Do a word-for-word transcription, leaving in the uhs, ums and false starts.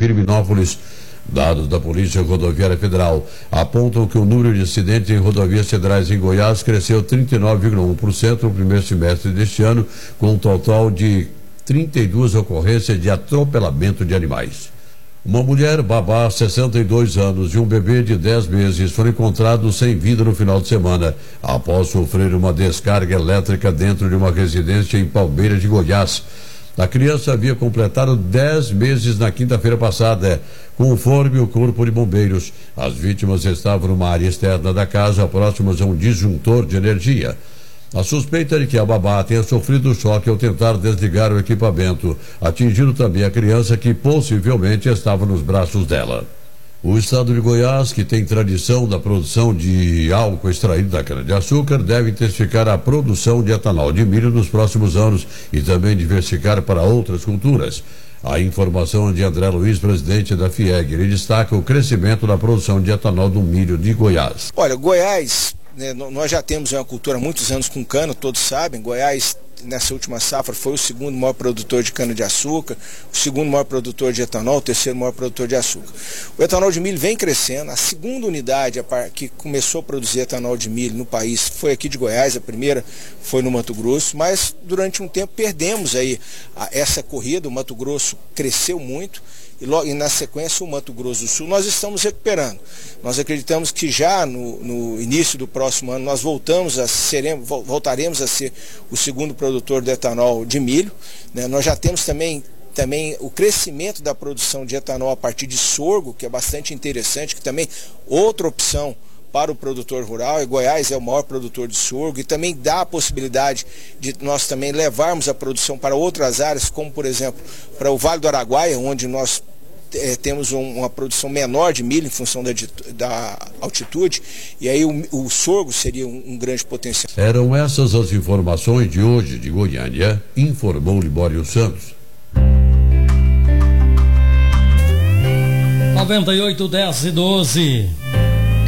Firminópolis. Dados da Polícia Rodoviária Federal apontam que o número de acidentes em rodovias federais em Goiás cresceu trinta e nove vírgula um por cento no primeiro semestre deste ano, com um total de trinta e duas ocorrências de atropelamento de animais. Uma mulher babá, sessenta e dois anos, e um bebê de dez meses foram encontrados sem vida no final de semana, após sofrer uma descarga elétrica dentro de uma residência em Palmeiras de Goiás. A criança havia completado dez meses na quinta-feira passada. Conforme o Corpo de Bombeiros, as vítimas estavam numa área externa da casa, próximas a um disjuntor de energia. A suspeita é de que a babá tenha sofrido choque ao tentar desligar o equipamento, atingindo também a criança que possivelmente estava nos braços dela. O estado de Goiás, que tem tradição da produção de álcool extraído da cana-de-açúcar, deve intensificar a produção de etanol de milho nos próximos anos e também diversificar para outras culturas. A informação é de André Luiz, presidente da FIEG. Ele destaca o crescimento da produção de etanol do milho de Goiás. Olha, Goiás, né, nós já temos uma cultura há muitos anos com cana, todos sabem. Goiás, nessa última safra, foi o segundo maior produtor de cana-de-açúcar, o segundo maior produtor de etanol, o terceiro maior produtor de açúcar. O etanol de milho vem crescendo. A segunda unidade que começou a produzir etanol de milho no país foi aqui de Goiás, a primeira foi no Mato Grosso, mas durante um tempo perdemos aí essa corrida. O Mato Grosso cresceu muito e, logo, e na sequência o Mato Grosso do Sul. Nós estamos recuperando. Nós acreditamos que já no, no início do próximo ano nós voltamos a seremos, voltaremos a ser o segundo produtor de etanol de milho, né? Nós já temos também também o crescimento da produção de etanol a partir de sorgo, que é bastante interessante, que também outra opção para o produtor rural, e Goiás é o maior produtor de sorgo, e também dá a possibilidade de nós também levarmos a produção para outras áreas, como por exemplo para o Vale do Araguaia, onde nós é, temos um, uma produção menor de milho em função da, da altitude, e aí o, o sorgo seria um, um grande potencial. Eram essas as informações de hoje de Goiânia, informou Libório Santos. noventa e oito, dez e doze.